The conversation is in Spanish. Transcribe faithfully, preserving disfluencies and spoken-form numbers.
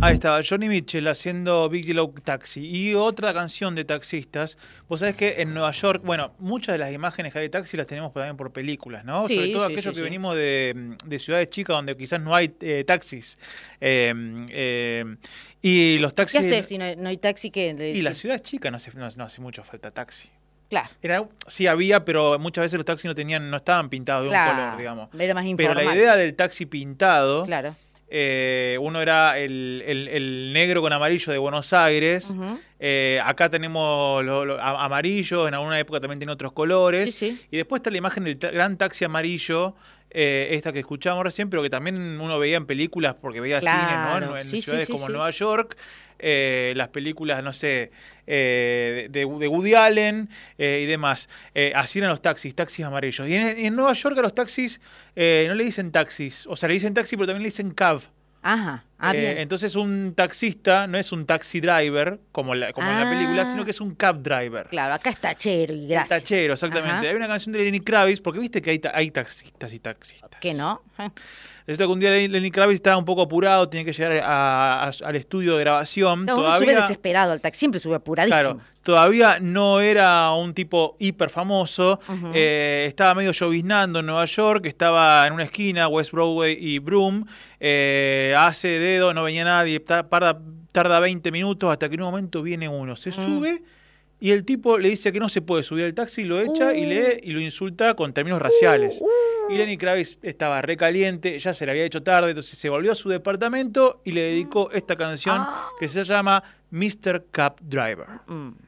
Ahí estaba Johnny Mitchell haciendo Big Yellow Taxi. Y otra canción de taxistas. Vos sabés que en Nueva York, bueno, muchas de las imágenes que hay de taxi las tenemos también por películas, ¿no? Sí, Sobre todo sí, aquellos sí, que sí. venimos de, de ciudades chicas donde quizás no hay eh, taxis. Eh, eh, y los ¿Qué taxis... haces si no, no hay taxi? Que Y las ciudades chicas no hace, no, no hace mucho falta taxi. Claro. Era, sí había, pero muchas veces los taxis no tenían, no estaban pintados de Claro, un color, digamos. era más Pero informal. la idea del taxi pintado, Claro. eh, uno era el, el, el negro con amarillo de Buenos Aires. Uh-huh. eh, acá tenemos lo, lo, a, amarillo, en alguna época también tiene otros colores. Sí, sí. Y después está la imagen del ta gran taxi amarillo, eh, esta que escuchamos recién, pero que también uno veía en películas porque veía Claro. cine, ¿no? En, en Sí, ciudades sí, sí, como sí. Nueva York. Eh, las películas, no sé, eh, de, de Woody Allen eh, y demás. Eh, así eran los taxis, taxis amarillos. Y en, y en Nueva York a los taxis eh, no le dicen taxis, o sea, le dicen taxi, pero también le dicen cab. Ajá. Ah, Eh, bien. entonces un taxista no es un taxi driver, como, la, como en la película, Ah. sino que es un cab driver. Claro, acá es tachero y El gracias. tachero, exactamente. Ajá. Hay una canción de Lenny Kravitz, porque viste que hay, ta hay taxistas y taxistas. ¿Qué no? Eh. Resulta que un día Lenny Kravitz estaba un poco apurado, tenía que llegar a, a, al estudio de grabación. No, uno todavía, sube desesperado al taxi, siempre sube apuradísimo. Claro, todavía no era un tipo hiper famoso. Uh-huh. eh, estaba medio lloviznando en Nueva York, estaba en una esquina, West Broadway y Broome. Eh, hace dedo, no venía nadie, tarda, tarda veinte minutos hasta que en un momento viene uno. Se uh. sube y el tipo le dice que no se puede subir al taxi, lo echa uh. y, le, y lo insulta con términos raciales. Uh. Uh. Y Lenny Kravitz estaba recaliente, ya se le había hecho tarde, entonces se volvió a su departamento y le dedicó esta canción uh. que se llama mister Cab Driver. Mm.